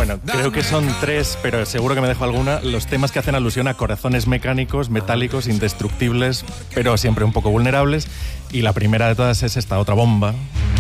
Bueno, creo que son 3, pero seguro que me dejo alguna. Los temas que hacen alusión a corazones mecánicos, metálicos, indestructibles, pero siempre un poco vulnerables. Y la primera de todas es esta otra bomba.